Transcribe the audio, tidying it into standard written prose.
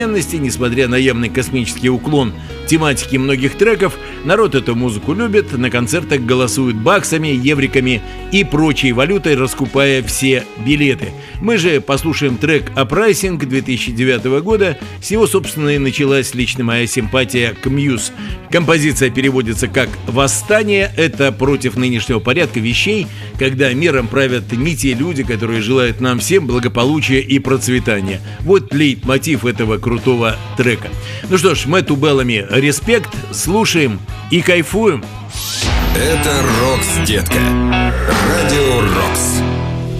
Несмотря на явный космический уклон тематики многих треков, народ эту музыку любит, на концертах голосуют баксами, евриками и прочей валютой, раскупая все билеты. Мы же послушаем трек «Uprising» 2009 года. С него, собственно, и началась лично моя симпатия к Muse. Композиция переводится как «Восстание». Это против нынешнего порядка вещей, когда миром правят не те люди, которые желают нам всем благополучия и процветания. Вот лейтмотив этого крутого трека. Ну что ж, Мэтту Беллами респект, слушаем и кайфуем. Это Рокс, детка. Радио Рокс.